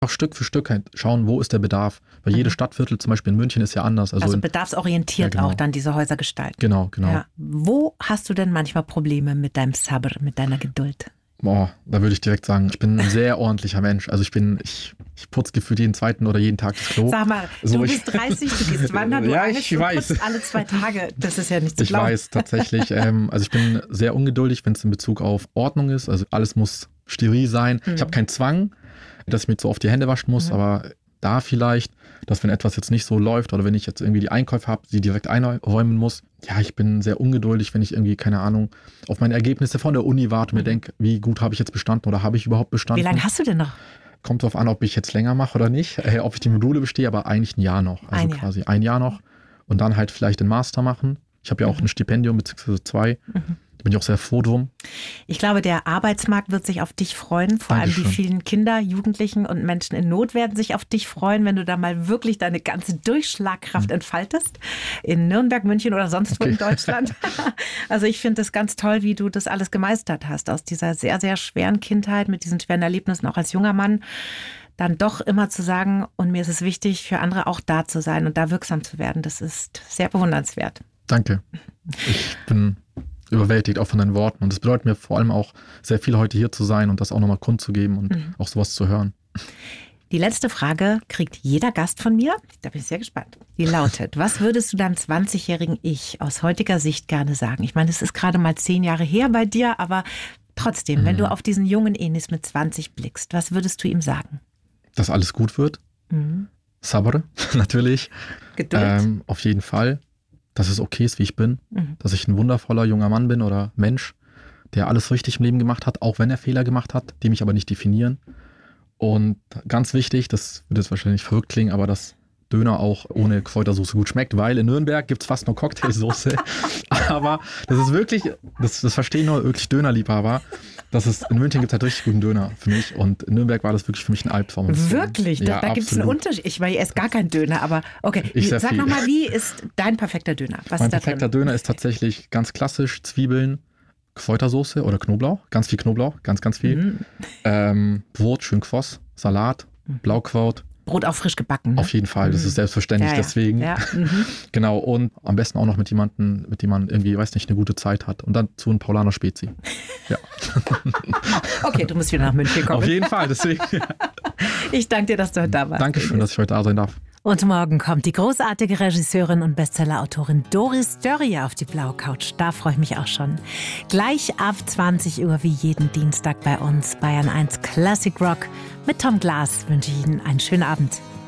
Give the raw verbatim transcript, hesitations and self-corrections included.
auch Stück für Stück halt schauen, wo ist der Bedarf. Weil mhm. jede Stadtviertel, zum Beispiel in München, ist ja anders. Also, also in, bedarfsorientiert ja, genau. auch dann diese Häuser gestalten. Genau, genau. Ja. Wo hast du denn manchmal Probleme mit deinem Sabr, mit deiner Geduld? Boah, da würde ich direkt sagen, ich bin ein sehr ordentlicher Mensch. Also ich bin, ich, ich putze gefühlt jeden zweiten oder jeden Tag das Klo. Sag mal, so, du ich, bist dreißig, du gehst wandern, du ja, angelst, ich du weiß. putzt alle zwei Tage. Das ist ja nicht zu Ich glauben. weiß, tatsächlich. ähm, also ich bin sehr ungeduldig, wenn es in Bezug auf Ordnung ist. Also alles muss steril sein. Mhm. Ich habe keinen Zwang, dass ich mir so oft die Hände waschen muss, mhm. aber da vielleicht, dass wenn etwas jetzt nicht so läuft oder wenn ich jetzt irgendwie die Einkäufe habe, sie direkt einräumen muss. Ja, ich bin sehr ungeduldig, wenn ich irgendwie, keine Ahnung, auf meine Ergebnisse von der Uni warte und mir denke, wie gut habe ich jetzt bestanden oder habe ich überhaupt bestanden? Wie lange hast du denn noch? Kommt drauf an, ob ich jetzt länger mache oder nicht, äh, ob ich die Module bestehe, aber eigentlich ein Jahr noch. Also ein quasi Jahr. ein Jahr noch und dann halt vielleicht den Master machen. Ich habe ja auch mhm. ein Stipendium, beziehungsweise zwei. Mhm. Da bin ich auch sehr froh drum. Ich glaube, der Arbeitsmarkt wird sich auf dich freuen. Vor Dankeschön. allem die vielen Kinder, Jugendlichen und Menschen in Not werden sich auf dich freuen, wenn du da mal wirklich deine ganze Durchschlagkraft mhm. entfaltest. In Nürnberg, München oder sonst wo okay. in Deutschland. Also ich finde es ganz toll, wie du das alles gemeistert hast. Aus dieser sehr, sehr schweren Kindheit mit diesen schweren Erlebnissen, auch als junger Mann. Dann doch immer zu sagen, und mir ist es wichtig, für andere auch da zu sein und da wirksam zu werden. Das ist sehr bewundernswert. Danke. Ich bin überwältigt auch von deinen Worten. Und es bedeutet mir vor allem auch sehr viel, heute hier zu sein und das auch nochmal kundzugeben und mhm. auch sowas zu hören. Die letzte Frage kriegt jeder Gast von mir. Da bin ich sehr gespannt. Die lautet, was würdest du deinem zwanzigjährigen Ich aus heutiger Sicht gerne sagen? Ich meine, es ist gerade mal zehn Jahre her bei dir, aber trotzdem, mhm. wenn du auf diesen jungen Enis mit zwanzig blickst, was würdest du ihm sagen? Dass alles gut wird. Mhm. Sabr, natürlich. Geduld. Ähm, auf jeden Fall. Dass es okay ist, wie ich bin, mhm. dass ich ein wundervoller junger Mann bin oder Mensch, der alles richtig im Leben gemacht hat, auch wenn er Fehler gemacht hat, die mich aber nicht definieren. Und ganz wichtig, das wird jetzt wahrscheinlich verrückt klingen, aber dass Döner auch ohne Kräutersoße gut schmeckt, weil in Nürnberg gibt es fast nur Cocktailsoße. Aber das ist wirklich, das, das verstehen nur wirklich Dönerliebhaber. Das ist, in München gibt es halt richtig guten Döner für mich und in Nürnberg war das wirklich für mich ein Albtraum. Wirklich? Ja, da da gibt es einen Unterschied. Ich meine, ich esse gar keinen Döner, aber okay. Ich Sag nochmal, wie ist dein perfekter Döner? Was mein ist da perfekter drin? Döner ist tatsächlich ganz klassisch Zwiebeln, Kräutersoße oder Knoblauch, ganz viel Knoblauch, ganz, ganz viel. Mhm. Ähm, Brot, schön Kvoss, Salat, Blaukraut. Brot auch frisch gebacken. Ne? Auf jeden Fall, das ist selbstverständlich, ja, ja. deswegen. Ja. Mhm. Genau, und am besten auch noch mit jemandem, mit dem man irgendwie, weiß nicht, eine gute Zeit hat. Und dann zu einem Paulaner Spezi. Ja. Okay, du musst wieder nach München kommen. Auf jeden Fall, deswegen. Ich danke dir, dass du heute da warst. Dankeschön, dass ich heute da sein darf. Und morgen kommt die großartige Regisseurin und Bestsellerautorin Doris Dörrier auf die blaue Couch. Da freue ich mich auch schon. Gleich ab zwanzig Uhr wie jeden Dienstag bei uns Bayern eins Classic Rock. Mit Tom Glas wünsche ich Ihnen einen schönen Abend.